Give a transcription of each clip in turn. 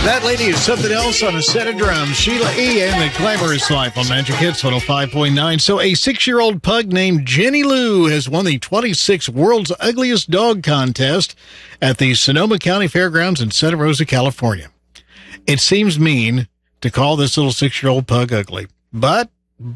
That lady is something else on a set of drums. Sheila E. and the Glamorous Life on Magic Hits 105.9. So a 6-year-old pug named Jenny Lou has won the 26th World's Ugliest Dog contest at the Sonoma County Fairgrounds in Santa Rosa, California. It seems mean to call this little 6-year-old pug ugly, but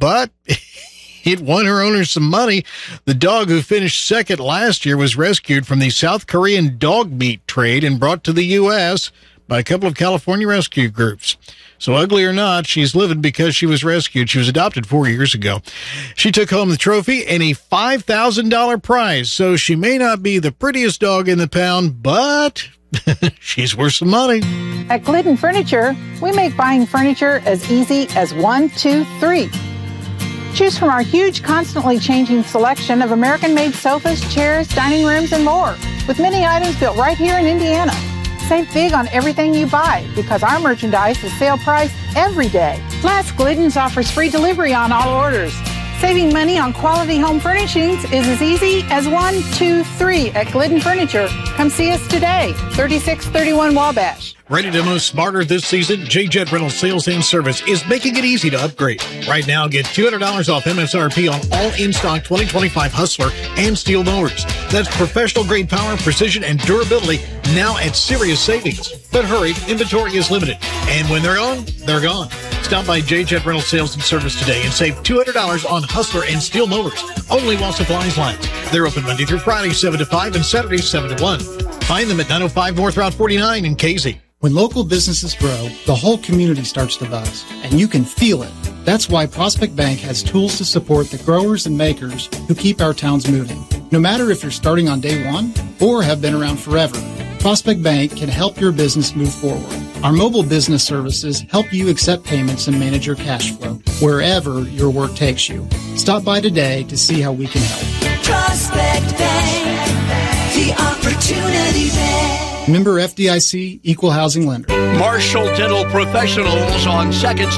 it won her owner some money. The dog, who finished second last year, was rescued from the South Korean dog meat trade and brought to the U.S. by a couple of California rescue groups. So ugly or not, she's living because she was rescued. She was adopted 4 years ago. She took home the trophy and a $5,000 prize. So she may not be the prettiest dog in the pound, but she's worth some money. At Glidden Furniture, we make buying furniture as easy as 1, 2, 3. Choose from our huge, constantly changing selection of American-made sofas, chairs, dining rooms, and more, with many items built right here in Indiana. Save big on everything you buy because our merchandise is sale price every day. Plus, Glidden's offers free delivery on all orders. Saving money on quality home furnishings is as easy as 1, 2, 3 at Glidden Furniture. Come see us today, 3631 Wabash. Ready to move smarter this season? J-Jet Rental Sales and Service is making it easy to upgrade. Right now, get $200 off MSRP on all in-stock 2025 Hustler and Steel mowers. That's professional-grade power, precision, and durability, now at serious savings. But hurry, inventory is limited. And when they're gone, they're gone. Stop by J-Jet Rental Sales and Service today and save $200 on Hustler and Steel mowers, only while supplies last. They're open Monday through Friday, 7 to 5, and Saturday, 7 to 1. Find them at 905 North Route 49 in Casey. When local businesses grow, the whole community starts to buzz, and you can feel it. That's why Prospect Bank has tools to support the growers and makers who keep our towns moving. No matter if you're starting on day one or have been around forever, Prospect Bank can help your business move forward. Our mobile business services help you accept payments and manage your cash flow wherever your work takes you. Stop by today to see how we can help. Prospect Bank, the opportunity bank. Member FDIC, Equal Housing Lender. Marshall Dental Professionals on 2nd